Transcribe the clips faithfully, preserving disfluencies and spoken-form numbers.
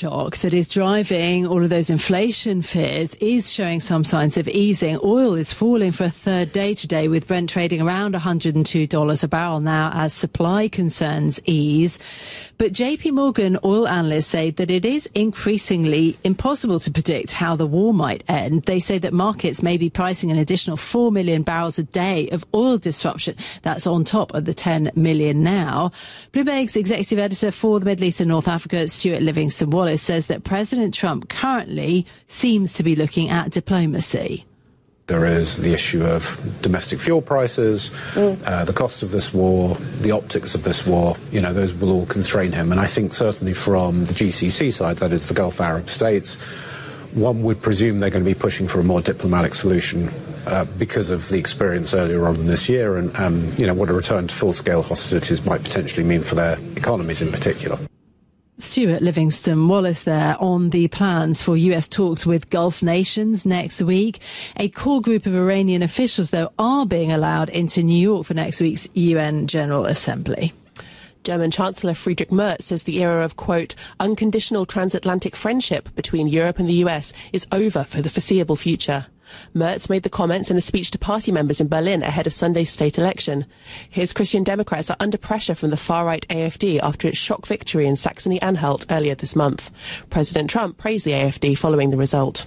shock that is driving all of those inflation fears is showing some signs of easing. Oil is falling for a third day today, with Brent trading around one hundred two dollars a barrel now as supply concerns ease. But J P Morgan oil analysts say that it is increasingly impossible to predict how the war might end. They say that markets may be pricing an additional four million barrels a day of oil disruption. That's on top of the ten million now. Bloomberg's executive editor for the Middle East and North Africa, Stuart Livingston-Wallace, says that President Trump currently seems to be looking at diplomacy. There is the issue of domestic fuel prices, mm. uh, the cost of this war, the optics of this war. You know, those will all constrain him. And I think certainly from the G C C side, that is the Gulf Arab states, one would presume they're going to be pushing for a more diplomatic solution uh, because of the experience earlier on in this year and, um, you know, what a return to full-scale hostilities might potentially mean for their economies in particular. Stuart Livingston-Wallace there on the plans for U S talks with Gulf nations next week. A core group of Iranian officials, though, are being allowed into New York for next week's U N General Assembly. German Chancellor Friedrich Merz says the era of, quote, unconditional transatlantic friendship between Europe and the U S is over for the foreseeable future. Merz made the comments in a speech to party members in Berlin ahead of Sunday's state election. His Christian Democrats are under pressure from the far-right A F D after its shock victory in Saxony-Anhalt earlier this month. President Trump praised the A F D following the result.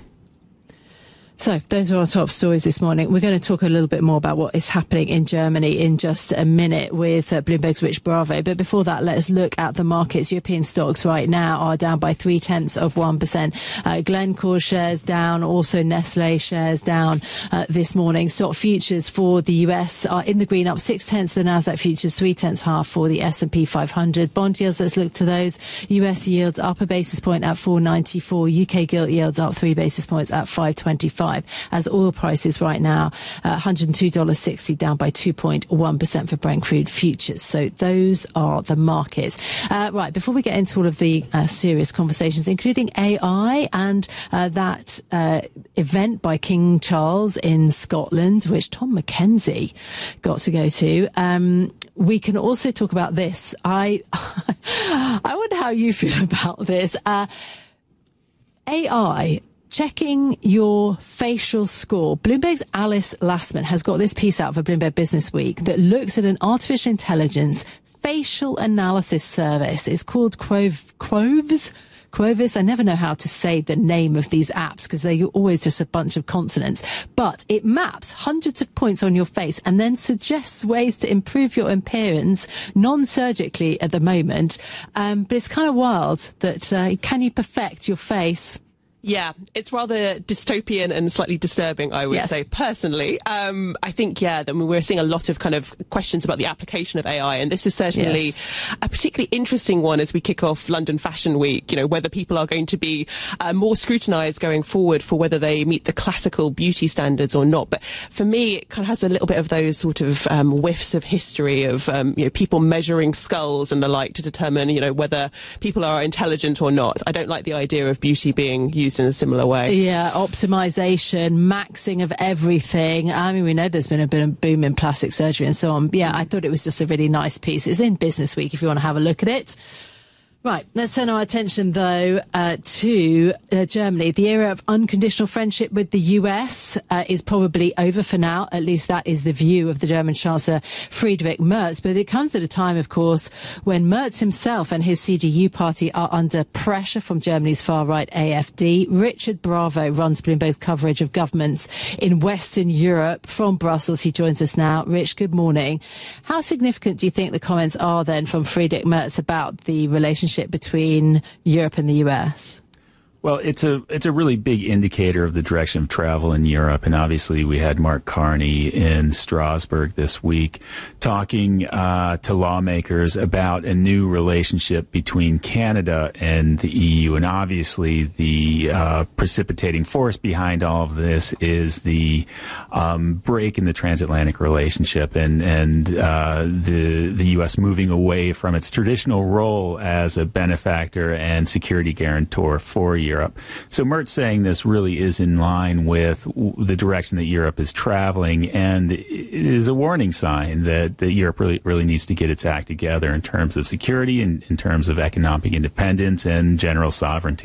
So those are our top stories this morning. We're going to talk a little bit more about what is happening in Germany in just a minute with uh, Bloomberg's Rich Bravo. But before that, let's look at the markets. European stocks right now are down by three tenths of one percent. Uh, Glencore shares down, also Nestle shares down uh, this morning. Stock futures for the U S are in the green, up six tenths. The Nasdaq futures, three tenths half for the S and P five hundred. Bond yields, let's look to those. U S yields up a basis point at four ninety-four. U K gilt yields up three basis points at five twenty-five. As oil prices right now, uh, one hundred two dollars sixty, down by two point one percent for Brent crude futures. So those are the markets. Uh, right, before we get into all of the uh, serious conversations, including A I and uh, that uh, event by King Charles in Scotland, which Tom Mackenzie got to go to, um, we can also talk about this. I, I wonder how you feel about this. Uh, A I checking your facial score. Bloomberg's Alice Lastman has got this piece out for Bloomberg Business Week that looks at an artificial intelligence facial analysis service. It's called Quov, Quoves. Quovis. I never know how to say the name of these apps because they're always just a bunch of consonants. But it maps hundreds of points on your face and then suggests ways to improve your appearance non-surgically at the moment. Um, but it's kind of wild that uh, can you perfect your face? Yeah, it's rather dystopian and slightly disturbing, I would yes. say, personally. Um, I think, yeah, that we're seeing a lot of kind of questions about the application of A I, and this is certainly yes. a particularly interesting one as we kick off London Fashion Week, you know, whether people are going to be uh, more scrutinised going forward for whether they meet the classical beauty standards or not. But for me, it kind of has a little bit of those sort of um, whiffs of history of, um, you know, people measuring skulls and the like to determine, you know, whether people are intelligent or not. I don't like the idea of beauty being used in a similar way. Yeah, optimization, maxing of everything. I mean, we know there's been a bit of boom in plastic surgery and so on. Yeah, I thought it was just a really nice piece. It's in Business Week if you want to have a look at it. Right, let's turn our attention, though, uh, to uh, Germany. The era of unconditional friendship with the U S uh, is probably over for now. At least that is the view of the German Chancellor Friedrich Merz. But it comes at a time, of course, when Merz himself and his C D U party are under pressure from Germany's far-right A F D. Richard Bravo runs Bloomberg's coverage of governments in Western Europe. From Brussels, he joins us now. Rich, good morning. How significant do you think the comments are, then, from Friedrich Merz about the relationship between Europe and the U S? Well, it's a it's a really big indicator of the direction of travel in Europe. And obviously, we had Mark Carney in Strasbourg this week talking uh, to lawmakers about a new relationship between Canada and the E U. And obviously, the uh, precipitating force behind all of this is the um, break in the transatlantic relationship and and uh, the the U S moving away from its traditional role as a benefactor and security guarantor for Europe. Europe. So Merz saying this really is in line with the direction that Europe is traveling, and it is a warning sign that, that Europe really, really needs to get its act together in terms of security and in terms of economic independence and general sovereignty.